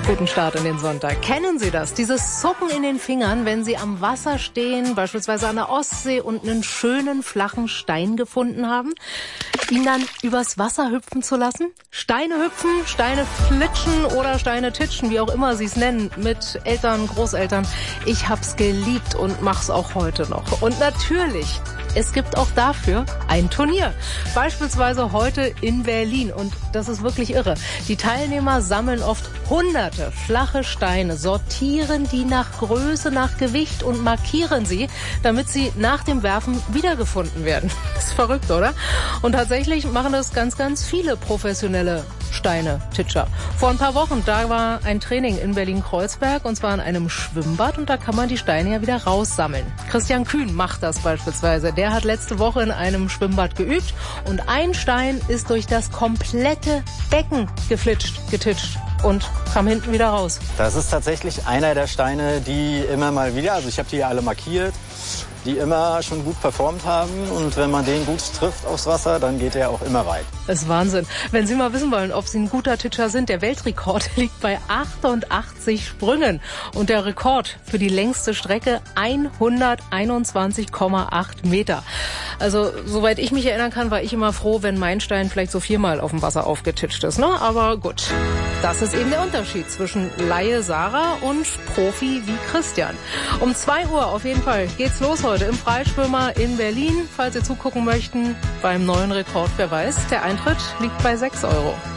Guten Start in den Sonntag. Kennen Sie das? Dieses Zucken in den Fingern, wenn Sie am Wasser stehen, beispielsweise an der Ostsee und einen schönen flachen Stein gefunden haben, ihn dann übers Wasser hüpfen zu lassen? Steine hüpfen, Steine flitschen oder Steine titschen, wie auch immer Sie es nennen, mit Eltern, Großeltern. Ich hab's geliebt und mach's auch heute noch. Und natürlich, es gibt auch dafür ein Turnier. Beispielsweise heute in Berlin. Und das ist wirklich irre. Die Teilnehmer sammeln oft hunderte flache Steine, sortieren die nach Größe, nach Gewicht und markieren sie, damit sie nach dem Werfen wiedergefunden werden. Ist verrückt, oder? Und tatsächlich machen das ganz, ganz viele professionelle Steine-Titscher. Vor ein paar Wochen, da war ein Training in Berlin-Kreuzberg und zwar in einem Schwimmbad und da kann man die Steine ja wieder raussammeln. Christian Kühn macht das beispielsweise. Der hat letzte Woche in einem Schwimmbad geübt und ein Stein ist durch das komplette Becken getitscht und kam hinten wieder raus. Das ist tatsächlich einer der Steine, die immer mal wieder, also ich habe die alle markiert, die immer schon gut performt haben. Und wenn man den gut trifft aufs Wasser, dann geht er auch immer weit. Das ist Wahnsinn. Wenn Sie mal wissen wollen, ob Sie ein guter Titscher sind, der Weltrekord liegt bei 88 Sprüngen. Und der Rekord für die längste Strecke 121,8 Meter. Also, soweit ich mich erinnern kann, war ich immer froh, wenn mein Stein vielleicht so 4-mal auf dem Wasser aufgetitscht ist, ne? Aber gut. Das ist eben der Unterschied zwischen Laie Sarah und Profi wie Christian. Um 2 Uhr auf jeden Fall geht's los heute im Freischwimmer in Berlin. Falls Sie zugucken möchten beim neuen Rekord, wer weiß, der Eintritt liegt bei 6 €.